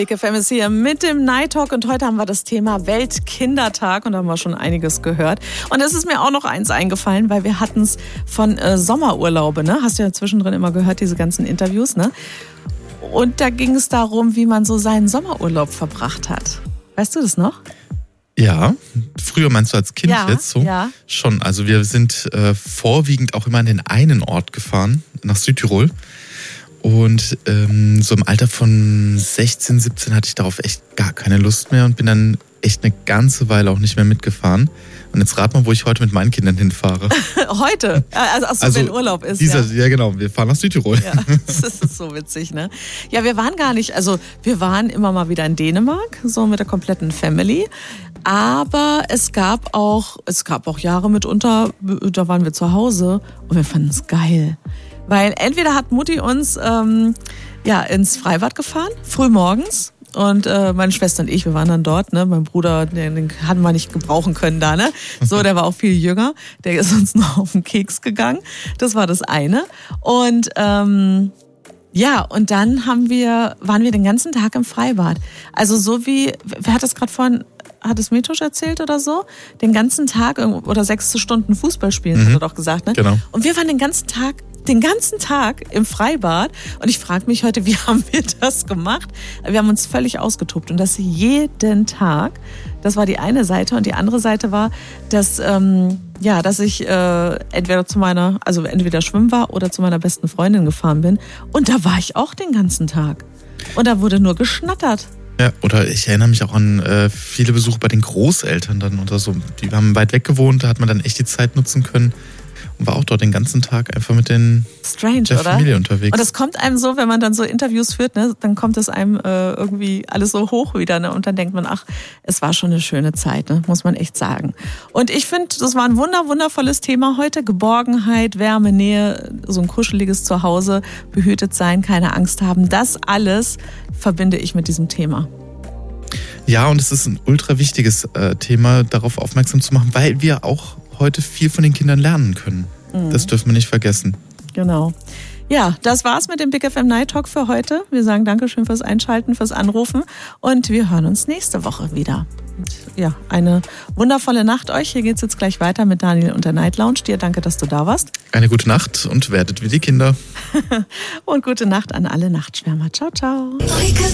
Big FM ist hier mit dem Night Talk und heute haben wir das Thema Weltkindertag und da haben wir schon einiges gehört. Und es ist mir auch noch eins eingefallen, weil wir hatten es von Sommerurlaube, ne? Hast du ja zwischendrin immer gehört, diese ganzen Interviews, ne? Und da ging es darum, wie man so seinen Sommerurlaub verbracht hat. Weißt du das noch? Ja, früher meinst du als Kind jetzt so? Ja. Schon, also wir sind vorwiegend auch immer an den einen Ort gefahren, nach Südtirol. Und so im Alter von 16, 17 hatte ich darauf echt gar keine Lust mehr und bin dann echt eine ganze Weile auch nicht mehr mitgefahren. Und jetzt rat mal, wo ich heute mit meinen Kindern hinfahre. Heute? Also wenn Urlaub ist. Ja, genau. Wir fahren nach Südtirol. Ja, das ist so witzig, ne? Ja, wir waren gar nicht, also wir waren immer mal wieder in Dänemark, so mit der kompletten Family. Aber es gab auch Jahre mitunter, da waren wir zu Hause und wir fanden es geil. Weil entweder hat Mutti uns ins Freibad gefahren, früh morgens. Und meine Schwester und ich, wir waren dann dort, ne? Mein Bruder, den hatten wir nicht gebrauchen können da, ne? So, der war auch viel jünger. Der ist uns noch auf den Keks gegangen. Das war das eine. Und und dann waren wir den ganzen Tag im Freibad. Also so wie, wer hat das gerade vorhin, hat es Metosch erzählt oder so? Den ganzen Tag oder 6 Stunden Fußball spielen, hat er doch gesagt, ne? Genau. Und wir waren den ganzen Tag im Freibad und ich frage mich heute, wie haben wir das gemacht? Wir haben uns völlig ausgetobt und das jeden Tag. Das war die eine Seite und die andere Seite war, dass ich entweder schwimmen war oder zu meiner besten Freundin gefahren bin und da war ich auch den ganzen Tag und da wurde nur geschnattert. Ja, oder ich erinnere mich auch an viele Besuche bei den Großeltern dann oder so. Die haben weit weg gewohnt, da hat man dann echt die Zeit nutzen können. Und war auch dort den ganzen Tag einfach mit der Familie unterwegs. Und das kommt einem so, wenn man dann so Interviews führt, ne, dann kommt es einem irgendwie alles so hoch wieder, ne, und dann denkt man, ach, es war schon eine schöne Zeit, ne, muss man echt sagen. Und ich finde, das war ein wundervolles Thema heute. Geborgenheit, Wärme, Nähe, so ein kuscheliges Zuhause, behütet sein, keine Angst haben. Das alles verbinde ich mit diesem Thema. Ja, und es ist ein ultra wichtiges Thema, darauf aufmerksam zu machen, weil wir auch heute viel von den Kindern lernen können. Das dürfen wir nicht vergessen. Genau. Ja, das war's mit dem Big FM Night Talk für heute. Wir sagen Dankeschön fürs Einschalten, fürs Anrufen und wir hören uns nächste Woche wieder. Und ja, eine wundervolle Nacht euch. Hier geht's jetzt gleich weiter mit Daniel und der Night Lounge. Dir danke, dass du da warst. Eine gute Nacht und werdet wie die Kinder. Und gute Nacht an alle Nachtschwärmer. Ciao, ciao.